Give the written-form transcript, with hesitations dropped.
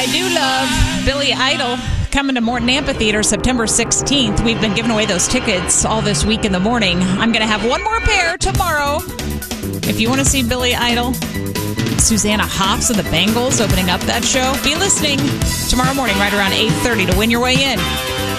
do love Billy Idol coming to Morton Amphitheater September 16th. We've been giving away those tickets all this week in the morning. I'm going to have one more pair tomorrow. If you want to see Billy Idol, Susanna Hoffs of the Bangles opening up that show, be listening tomorrow morning right around 8:30 to win your way in.